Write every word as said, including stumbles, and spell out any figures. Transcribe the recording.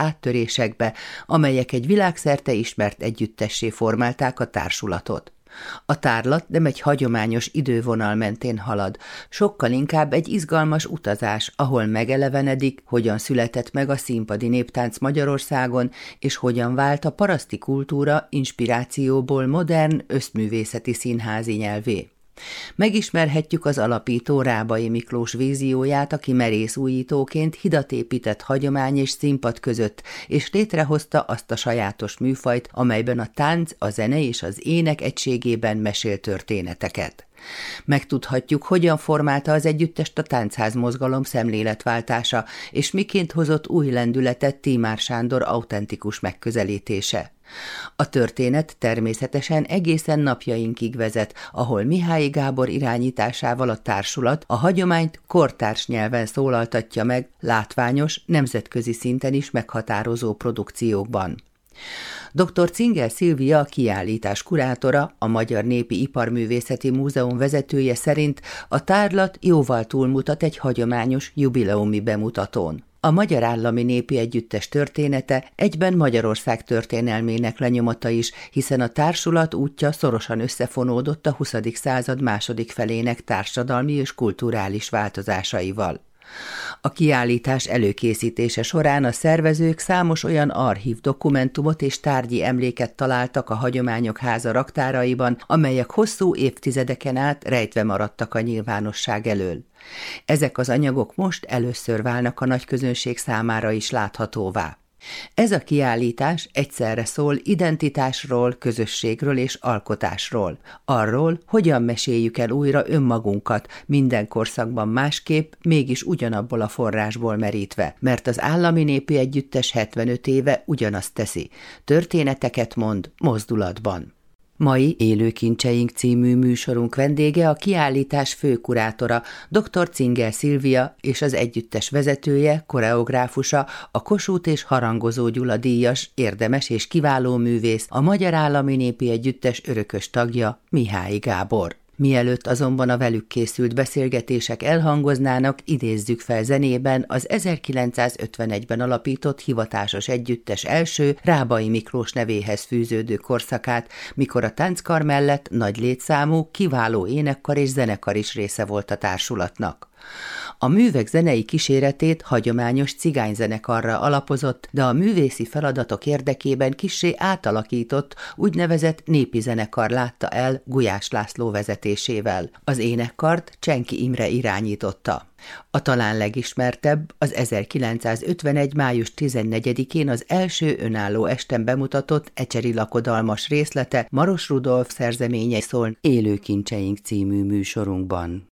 áttörésekbe, amelyek egy világszerte ismert együttessé formálták a társulatot. A tárlat nem egy hagyományos idővonal mentén halad, sokkal inkább egy izgalmas utazás, ahol megelevenedik, hogyan született meg a színpadi néptánc Magyarországon, és hogyan vált a paraszti kultúra inspirációból modern, összművészeti színházi nyelvé. Megismerhetjük az alapító Rábai Miklós vízióját, aki merész újítóként hidat épített hagyomány és színpad között, és létrehozta azt a sajátos műfajt, amelyben a tánc, a zene és az ének egységében mesél történeteket. Megtudhatjuk, hogyan formálta az együttest a táncház mozgalom szemléletváltása, és miként hozott új lendületet Tímár Sándor autentikus megközelítése. A történet természetesen egészen napjainkig vezet, ahol Mihály Gábor irányításával a társulat a hagyományt kortárs nyelven szólaltatja meg, látványos, nemzetközi szinten is meghatározó produkciókban. doktor Cingel Szilvia, a kiállítás kurátora, a Magyar Népi Iparművészeti Múzeum vezetője szerint a tárlat jóval túlmutat egy hagyományos jubileumi bemutatón. A Magyar Állami Népi Együttes története egyben Magyarország történelmének lenyomata is, hiszen a társulat útja szorosan összefonódott a huszadik század második felének társadalmi és kulturális változásaival. A kiállítás előkészítése során a szervezők számos olyan archív dokumentumot és tárgyi emléket találtak a Hagyományok Háza raktáraiban, amelyek hosszú évtizedeken át rejtve maradtak a nyilvánosság elől. Ezek az anyagok most először válnak a nagyközönség számára is láthatóvá. Ez a kiállítás egyszerre szól identitásról, közösségről és alkotásról, arról, hogyan meséljük el újra önmagunkat, minden korszakban másképp, mégis ugyanabból a forrásból merítve, mert az Állami Népi Együttes hetvenöt éve ugyanazt teszi, történeteket mond mozdulatban. Mai Élőkincseink című műsorunk vendége a kiállítás főkurátora, doktor Cingel Szilvia és az együttes vezetője, koreográfusa, a Kossuth és Harangozó Gyula díjas, érdemes és kiváló művész, a Magyar Állami Népi Együttes örökös tagja, Mihály Gábor. Mielőtt azonban a velük készült beszélgetések elhangoznának, idézzük fel zenében az ezerkilencszázötvenegyben alapított hivatásos együttes első, Rábai Miklós nevéhez fűződő korszakát, mikor a tánckar mellett nagy létszámú, kiváló énekkar és zenekar is része volt a társulatnak. A művek zenei kíséretét hagyományos cigányzenekarra alapozott, de a művészi feladatok érdekében kissé átalakított, úgynevezett népi zenekar látta el Gulyás László vezetésével. Az énekkart Csenki Imre irányította. A talán legismertebb az ezerkilencszázötvenegy. május tizennegyedikén az első önálló esten bemutatott Ecseri lakodalmas részlete Maros Rudolf szerzeményei szól Élőkincseink című műsorunkban.